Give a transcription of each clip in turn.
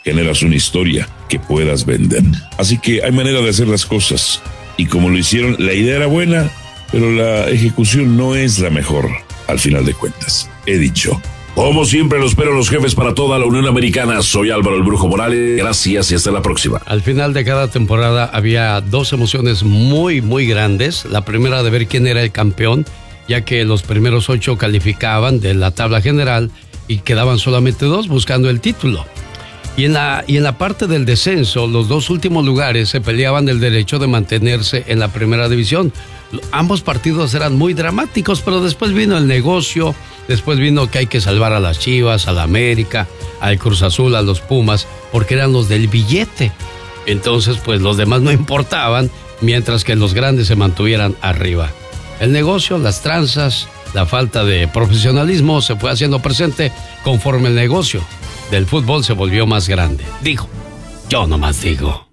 generas una historia que puedas vender. Así que hay manera de hacer las cosas. Y como lo hicieron, la idea era buena, pero la ejecución no es la mejor, al final de cuentas. He dicho. Como siempre, los espero los jefes para toda la Unión Americana. Soy Álvaro el Brujo Morales. Gracias y hasta la próxima. Al final de cada temporada había dos emociones muy, muy grandes. La primera de ver quién era el campeón, ya que los primeros 8 calificaban de la tabla general y quedaban solamente 2 buscando el título. Y en la parte del descenso, los 2 últimos lugares se peleaban el derecho de mantenerse en la primera división. Ambos partidos eran muy dramáticos, pero después vino el negocio, después vino que hay que salvar a las Chivas, a la América, al Cruz Azul, a los Pumas, porque eran los del billete. Entonces, pues los demás no importaban, mientras que los grandes se mantuvieran arriba. El negocio, las tranzas, la falta de profesionalismo se fue haciendo presente conforme el negocio del fútbol se volvió más grande. Digo, yo nomás digo.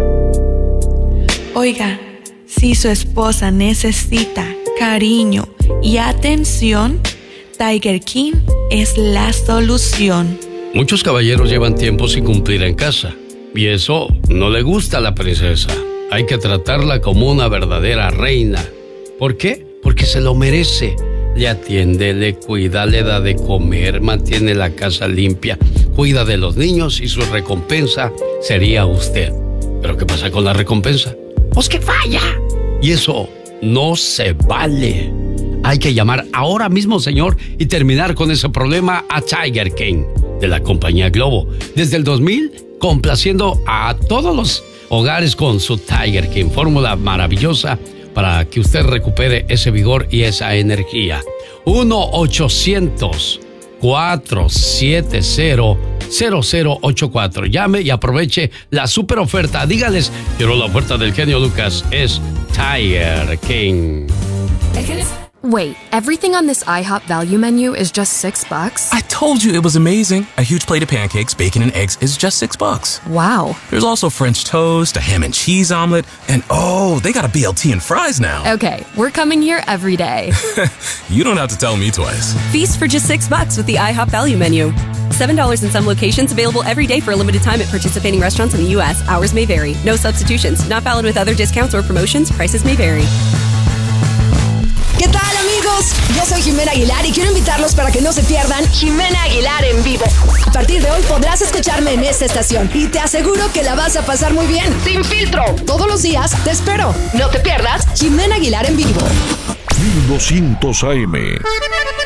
Oiga, si su esposa necesita cariño y atención, Tiger King es la solución. Muchos caballeros llevan tiempo sin cumplir en casa, y eso no le gusta a la princesa. Hay que tratarla como una verdadera reina. ¿Por qué? Porque se lo merece. Le atiende, le cuida, le da de comer, mantiene la casa limpia, cuida de los niños y su recompensa sería usted. ¿Pero qué pasa con la recompensa? Pues que falla. Y eso no se vale. Hay que llamar ahora mismo, señor, y terminar con ese problema a Tiger King de la compañía Globo. Desde el 2000, complaciendo a todos los hogares con su Tiger King, fórmula maravillosa para que usted recupere ese vigor y esa energía. 1-800-470-0084. Llame y aproveche la super oferta. Dígales, pero la oferta del genio Lucas es Tiger King. Wait, everything on this IHOP value menu is just $6? I told you it was amazing. A huge plate of pancakes, bacon, and eggs is just $6. Wow. There's also French toast, a ham and cheese omelet, and oh, they got a BLT and fries now. Okay, we're coming here every day. You don't have to tell me twice. Feast for just $6 with the IHOP value menu. $7 in some locations, available every day for a limited time at participating restaurants in the U.S. Hours may vary. No substitutions. Not valid with other discounts or promotions. Prices may vary. ¿Qué tal, amigos? Yo soy Jimena Aguilar y quiero invitarlos para que no se pierdan Jimena Aguilar en vivo. A partir de hoy podrás escucharme en esta estación y te aseguro que la vas a pasar muy bien. Sin filtro. Todos los días te espero. No te pierdas Jimena Aguilar en vivo. 1200 AM.